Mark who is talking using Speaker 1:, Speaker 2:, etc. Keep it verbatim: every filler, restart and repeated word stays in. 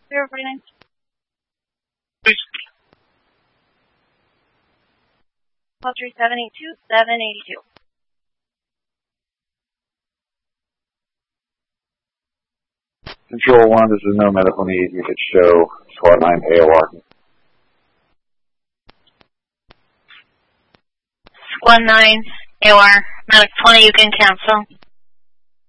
Speaker 1: zero forty-nine. Call three seven eight two, seven eighty-two.
Speaker 2: Control one, this is no medical need. You could show squad nine A O R.
Speaker 1: Squad nine, A O R, Medic twenty, you can cancel.